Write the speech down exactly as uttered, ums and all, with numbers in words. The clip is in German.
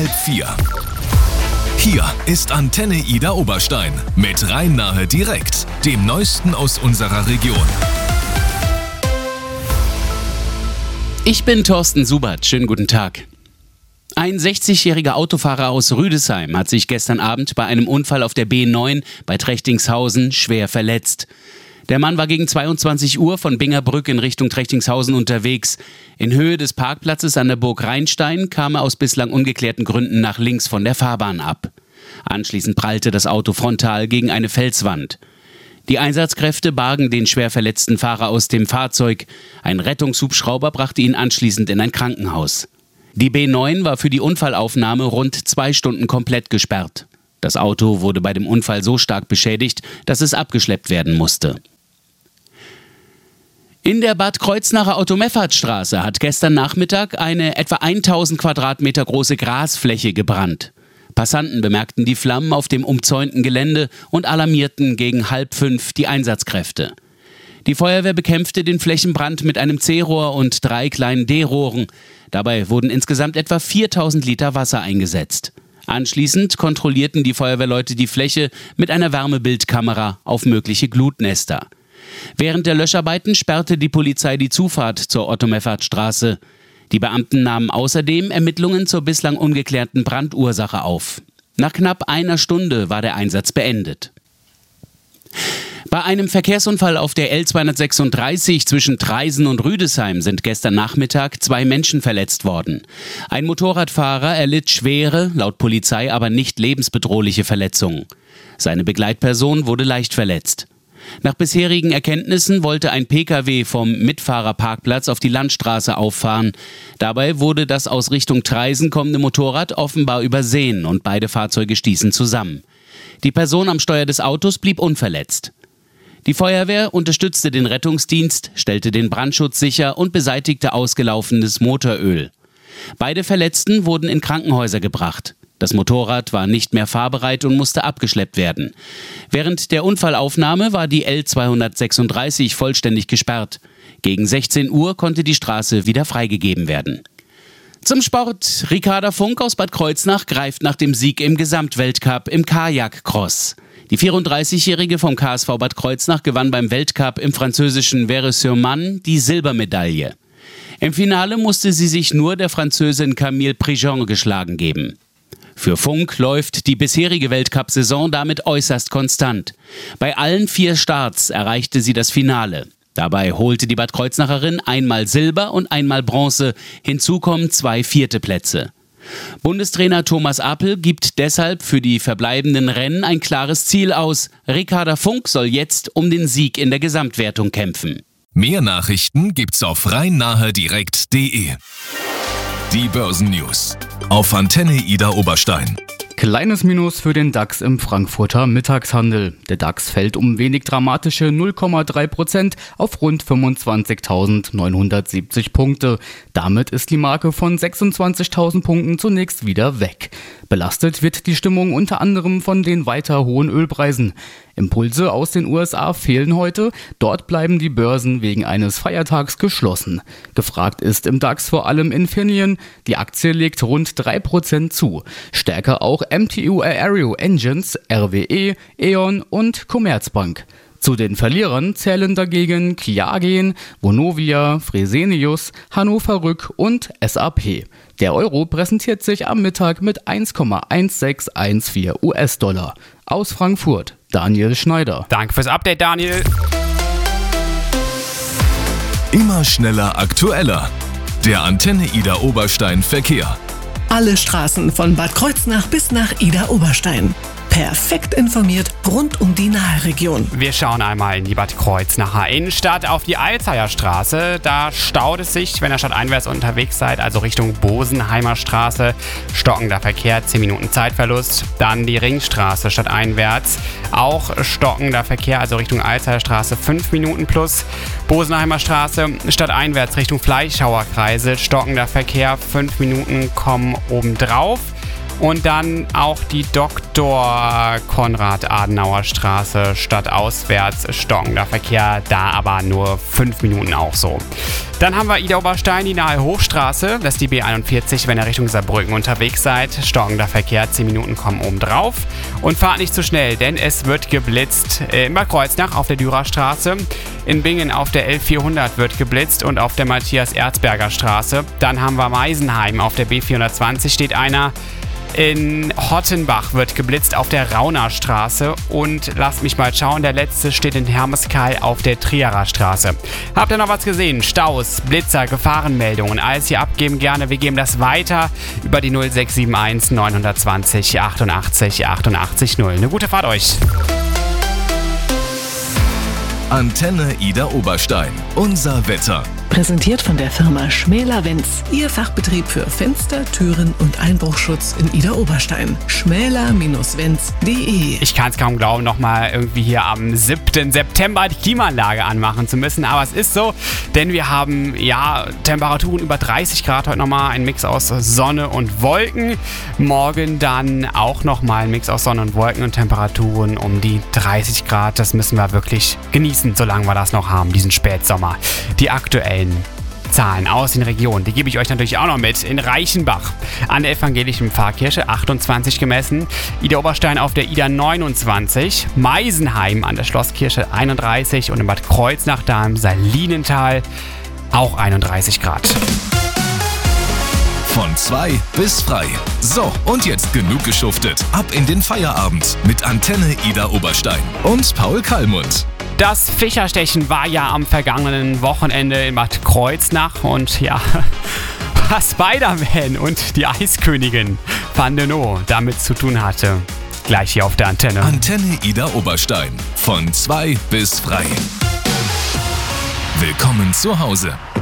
halb vier. Hier ist Antenne Ida Oberstein mit Rhein-Nahe direkt, dem Neuesten aus unserer Region. Ich bin Thorsten Subert, schönen guten Tag. Ein sechzigjähriger Autofahrer aus Rüdesheim hat sich gestern Abend bei einem Unfall auf der B neun bei Trechtingshausen schwer verletzt. Der Mann war gegen zweiundzwanzig Uhr von Bingerbrück in Richtung Trechtingshausen unterwegs. In Höhe des Parkplatzes an der Burg Rheinstein kam er aus bislang ungeklärten Gründen nach links von der Fahrbahn ab. Anschließend prallte das Auto frontal gegen eine Felswand. Die Einsatzkräfte bargen den schwer verletzten Fahrer aus dem Fahrzeug. Ein Rettungshubschrauber brachte ihn anschließend in ein Krankenhaus. Die B neun war für die Unfallaufnahme rund zwei Stunden komplett gesperrt. Das Auto wurde bei dem Unfall so stark beschädigt, dass es abgeschleppt werden musste. In der Bad Kreuznacher Otto-Meffert-Straße hat gestern Nachmittag eine etwa tausend Quadratmeter große Grasfläche gebrannt. Passanten bemerkten die Flammen auf dem umzäunten Gelände und alarmierten gegen halb fünf die Einsatzkräfte. Die Feuerwehr bekämpfte den Flächenbrand mit einem C-Rohr und drei kleinen D-Rohren. Dabei wurden insgesamt etwa viertausend Liter Wasser eingesetzt. Anschließend kontrollierten die Feuerwehrleute die Fläche mit einer Wärmebildkamera auf mögliche Glutnester. Während der Löscharbeiten sperrte die Polizei die Zufahrt zur Otto-Meffert-Straße. Die Beamten nahmen außerdem Ermittlungen zur bislang ungeklärten Brandursache auf. Nach knapp einer Stunde war der Einsatz beendet. Bei einem Verkehrsunfall auf der L zweihundertsechsunddreißig zwischen Traisen und Rüdesheim sind gestern Nachmittag zwei Menschen verletzt worden. Ein Motorradfahrer erlitt schwere, laut Polizei aber nicht lebensbedrohliche Verletzungen. Seine Begleitperson wurde leicht verletzt. Nach bisherigen Erkenntnissen wollte ein Pkw vom Mitfahrerparkplatz auf die Landstraße auffahren. Dabei wurde das aus Richtung Traisen kommende Motorrad offenbar übersehen und beide Fahrzeuge stießen zusammen. Die Person am Steuer des Autos blieb unverletzt. Die Feuerwehr unterstützte den Rettungsdienst, stellte den Brandschutz sicher und beseitigte ausgelaufenes Motoröl. Beide Verletzten wurden in Krankenhäuser gebracht. Das Motorrad war nicht mehr fahrbereit und musste abgeschleppt werden. Während der Unfallaufnahme war die L zweihundertsechsunddreißig vollständig gesperrt. Gegen sechzehn Uhr konnte die Straße wieder freigegeben werden. Zum Sport. Ricarda Funk aus Bad Kreuznach greift nach dem Sieg im Gesamtweltcup im Kajak-Cross. Die vierunddreißigjährige vom K S V Bad Kreuznach gewann beim Weltcup im französischen Vaires-sur-Marne die Silbermedaille. Im Finale musste sie sich nur der Französin Camille Prigent geschlagen geben. Für Funk läuft die bisherige Weltcup-Saison damit äußerst konstant. Bei allen vier Starts erreichte sie das Finale. Dabei holte die Bad Kreuznacherin einmal Silber und einmal Bronze. Hinzu kommen zwei vierte Plätze. Bundestrainer Thomas Appel gibt deshalb für die verbleibenden Rennen ein klares Ziel aus. Ricarda Funk soll jetzt um den Sieg in der Gesamtwertung kämpfen. Mehr Nachrichten gibt's auf rhein-nahe direkt punkt de. Die Börsennews auf Antenne Ida Oberstein. Kleines Minus für den DAX im Frankfurter Mittagshandel. Der DAX fällt um wenig dramatische null Komma drei Prozent auf rund fünfundzwanzigtausendneunhundertsiebzig Punkte. Damit ist die Marke von sechsundzwanzigtausend Punkten zunächst wieder weg. Belastet wird die Stimmung unter anderem von den weiter hohen Ölpreisen. Impulse aus den U S A fehlen heute. Dort bleiben die Börsen wegen eines Feiertags geschlossen. Gefragt ist im DAX vor allem Infineon. Die Aktie legt rund drei Prozent zu. Stärker auch M T U Aero Engines, R W E, E.ON und Commerzbank. Zu den Verlierern zählen dagegen Qiagen, Vonovia, Fresenius, Hannover Rück und S A P. Der Euro präsentiert sich am Mittag mit eins Komma eins sechs eins vier US-Dollar. Aus Frankfurt, Daniel Schneider. Danke fürs Update, Daniel. Immer schneller, aktueller. Der Antenne Ida Oberstein Verkehr. Alle Straßen von Bad Kreuznach bis nach Ida Oberstein. Perfekt informiert rund um die Nahe-Region. Wir schauen einmal in die Bad Kreuznacher Innenstadt auf die Alzheimer Straße. Da staut es sich, wenn ihr stadteinwärts unterwegs seid, also Richtung Bosenheimer Straße. Stockender Verkehr, zehn Minuten Zeitverlust. Dann die Ringstraße stadteinwärts. Auch stockender Verkehr, also Richtung Alzheimer Straße, fünf Minuten plus. Bosenheimer Straße stadteinwärts Richtung Fleischhauer Kreisel. Stockender Verkehr, fünf Minuten kommen obendrauf. Und dann auch die Doktor Faktor Konrad-Adenauer-Straße stadtauswärts stockender Verkehr, da aber nur fünf Minuten auch so. Dann haben wir Ida-Oberstein, die nahe Hochstraße, das ist die B einundvierzig, wenn ihr Richtung Saarbrücken unterwegs seid. Stockender Verkehr, zehn Minuten kommen oben drauf. Und fahrt nicht zu schnell, denn es wird geblitzt. In Bad Kreuznach auf der Dürerstraße, in Bingen auf der L vierhundert wird geblitzt und auf der Matthias-Erzberger Straße. Dann haben wir Meisenheim, auf der B vierhundertzwanzig steht einer. In Hottenbach wird geblitzt auf der Rauner Straße und lasst mich mal schauen, der letzte steht in Hermeskeil auf der Trierer Straße. Habt ihr noch was gesehen? Staus, Blitzer, Gefahrenmeldungen, alles hier abgeben gerne. Wir geben das weiter über die null sechs sieben eins neun zwei null achtundachtzig achtundachtzig null. Eine gute Fahrt euch! Antenne Ida Oberstein. Unser Wetter. Präsentiert von der Firma Schmäler-Wenz. Ihr Fachbetrieb für Fenster, Türen und Einbruchschutz in Ida Oberstein. schmäler Wenz punkt de. Ich kann es kaum glauben, nochmal irgendwie hier am siebten September die Klimaanlage anmachen zu müssen. Aber es ist so, denn wir haben ja Temperaturen über dreißig Grad. Heute nochmal ein Mix aus Sonne und Wolken. Morgen dann auch nochmal ein Mix aus Sonne und Wolken und Temperaturen um die dreißig Grad. Das müssen wir wirklich genießen, solange wir das noch haben, diesen Spätsommer. Die aktuellen Zahlen aus den Regionen, die gebe ich euch natürlich auch noch mit. In Reichenbach an der evangelischen Pfarrkirche achtundzwanzig gemessen, Ida Oberstein auf der Ida neunundzwanzig, Meisenheim an der Schlosskirche einunddreißig und in Bad Kreuznach da im Salinental auch einunddreißig Grad. Von zwei bis frei. So, und jetzt genug geschuftet. Ab in den Feierabend mit Antenne Ida Oberstein und Paul Kallmund. Das Fischerstechen war ja am vergangenen Wochenende in Bad Kreuznach und ja, was Spider-Man und die Eiskönigin Van de Noo damit zu tun hatte. Gleich hier auf der Antenne. Antenne Ida Oberstein. Von zwei bis frei. Willkommen zu Hause.